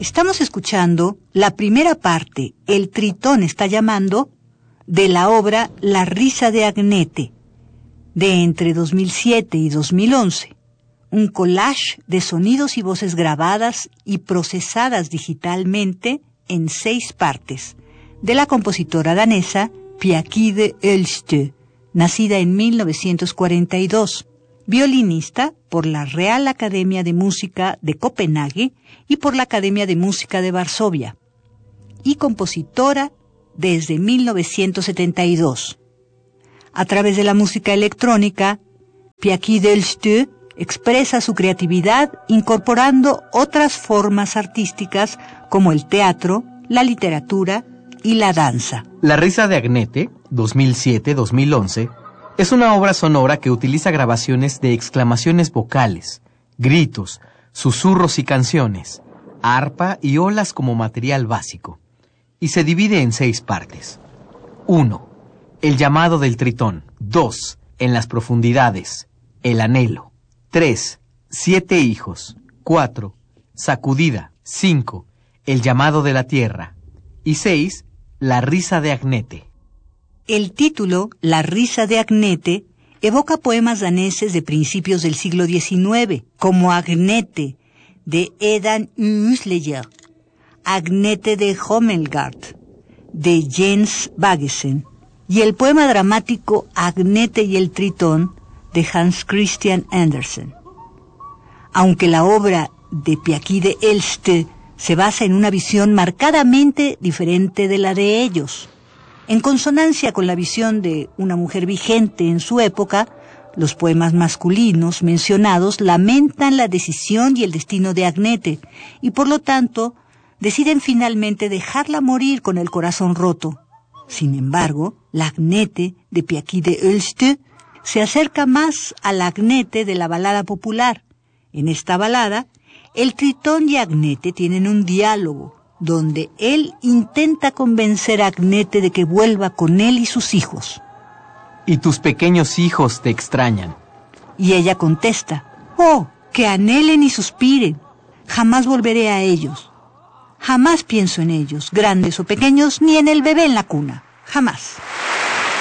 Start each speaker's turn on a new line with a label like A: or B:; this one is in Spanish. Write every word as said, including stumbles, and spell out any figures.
A: Estamos escuchando la primera parte, El Tritón está llamando, de la obra La risa de Agnete, de entre dos mil siete y dos mil once, un collage de sonidos y voces grabadas y procesadas digitalmente en seis partes, de la compositora danesa Pia-Kide Elste, nacida en mil novecientos cuarenta y dos, violinista por la Real Academia de Música de Copenhague y por la Academia de Música de Varsovia, y compositora desde mil novecientos setenta y dos. A través de la música electrónica, Pia-Kide Elste expresa su creatividad incorporando otras formas artísticas como el teatro, la literatura y la danza.
B: La risa de Agnete, dos mil siete a dos mil once, es una obra sonora que utiliza grabaciones de exclamaciones vocales, gritos, susurros y canciones, arpa y olas como material básico, y se divide en seis partes. uno. El llamado del tritón. dos. En las profundidades. El anhelo. tres. Siete hijos. cuatro. Sacudida. cinco. El llamado de la tierra. Y seis. La risa de Agnete.
A: El título, La risa de Agnete, evoca poemas daneses de principios del siglo diecinueve, como Agnete, de Edan Uusleyer, Agnete de Homelgard, de Jens Baggesen, y el poema dramático Agnete y el Tritón, de Hans Christian Andersen. Aunque la obra de Pia-Kide Elste se basa en una visión marcadamente diferente de la de ellos, en consonancia con la visión de una mujer vigente en su época, los poemas masculinos mencionados lamentan la decisión y el destino de Agnete, y por lo tanto deciden finalmente dejarla morir con el corazón roto. Sin embargo, la Agnete de Pia-Kide Elste se acerca más a la Agnete de la balada popular. En esta balada, el Tritón y Agnete tienen un diálogo, donde él intenta convencer a Agnete de que vuelva con él y sus hijos.
B: Y tus pequeños hijos te extrañan.
A: Y ella contesta, oh, que anhelen y suspiren, jamás volveré a ellos. Jamás pienso en ellos, grandes o pequeños, ni en el bebé en la cuna, jamás.